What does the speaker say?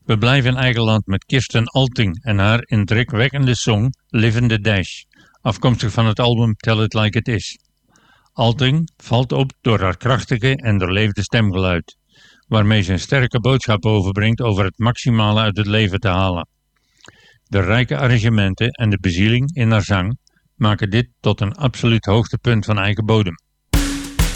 We blijven in eigen land met Kirsten Alting en haar indrukwekkende song Live in the Dash, afkomstig van het album Tell It Like It Is. Alting valt op door haar krachtige en doorleefde stemgeluid, waarmee ze een sterke boodschap overbrengt over het maximale uit het leven te halen. De rijke arrangementen en de bezieling in haar zang maken dit tot een absoluut hoogtepunt van eigen bodem.